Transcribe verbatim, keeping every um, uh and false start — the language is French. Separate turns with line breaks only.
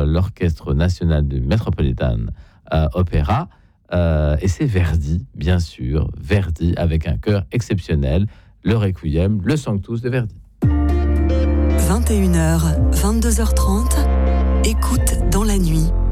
euh, l'Orchestre National du Metropolitan euh, Opera. Euh, et c'est Verdi, bien sûr, Verdi avec un chœur exceptionnel, le Requiem, le Sanctus de Verdi.
vingt et une heures, vingt-deux heures trente, écoute dans la nuit.